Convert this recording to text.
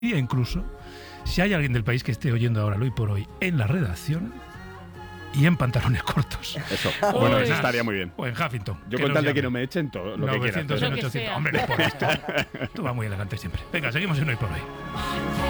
incluso si hay alguien del país que esté oyendo ahora Hoy por Hoy en la redacción y en pantalones cortos. Eso. Bueno, eso estaría muy bien. O en Huffington. Yo con tal de que no me echen todo lo que quieras. 900 en 800. Hombre, no por esto. Tú vas muy elegante siempre. Venga, seguimos en Hoy por Hoy.